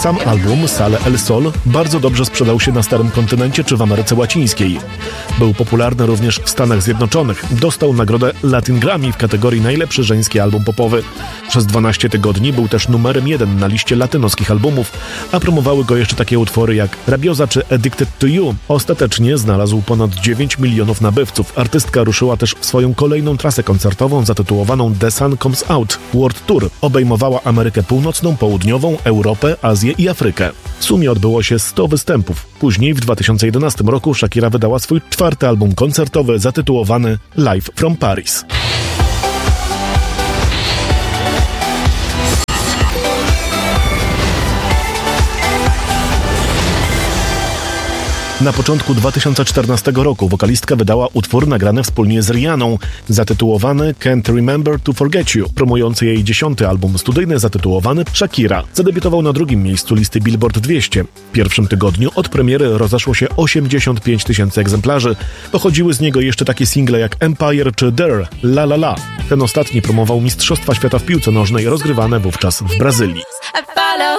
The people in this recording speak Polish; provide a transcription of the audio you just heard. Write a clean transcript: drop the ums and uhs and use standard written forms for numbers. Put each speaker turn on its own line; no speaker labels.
Sam album Sale El Sol bardzo dobrze sprzedał się na Starym Kontynencie czy w Ameryce Łacińskiej. Był popularny również w Stanach Zjednoczonych. Dostał nagrodę Latin Grammy w kategorii Najlepszy żeński album popowy. Przez 12 tygodni był też numerem 1 na liście latynoskich albumów, a promowały go jeszcze takie utwory jak Rabiosa czy Addicted to You. Ostatecznie znalazł ponad 9 milionów nabywców. Artystka ruszyła też w swoją kolejną trasę koncertową zatytułowaną The Sun Comes Out World Tour. Obejmowała Amerykę Północną, Południową, Europę, Azję i Afrykę. W sumie odbyło się 100 występów. Później w 2011 roku Shakira wydała swój 4. album koncertowy zatytułowany Live from Paris. Na początku 2014 roku wokalistka wydała utwór nagrany wspólnie z Rihanną, zatytułowany Can't Remember to Forget You, promujący jej 10. album studyjny zatytułowany Shakira. Zadebiutował na 2. miejscu listy Billboard 200. W pierwszym tygodniu od premiery rozeszło się 85 tysięcy egzemplarzy. Pochodziły z niego jeszcze takie single jak Empire czy There, La La La. Ten ostatni promował Mistrzostwa Świata w piłce nożnej rozgrywane wówczas w Brazylii.